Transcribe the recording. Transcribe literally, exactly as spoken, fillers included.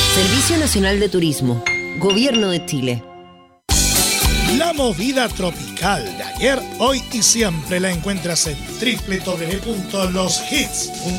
Servicio Nacional de Turismo, Gobierno de Chile. La movida tropical de ayer, hoy y siempre la encuentras en doble u doble u doble u punto los hits punto com.